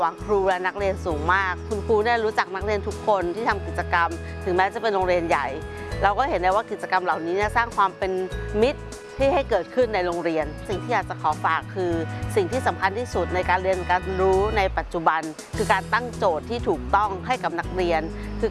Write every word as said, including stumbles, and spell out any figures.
หวังครูและนักเรียนสูงมากคุณครูได้รู้จักนักเรียนทุกคนที่ทำกิจกรรมถึงแม้จะเป็นโรงเรียนใหญ่เราก็เห็นได้ว่ากิจกรรมเหล่านี้สร้างความเป็นมิตรที่ให้เกิดขึ้นในโรงเรียนสิ่งที่อยากจะขอฝากคือสิ่งที่สำคัญที่สุดในการเรียนการรู้ในปัจจุบันคือการตั้งโจทย์ที่ถูกต้องให้กับนักเรียนคือ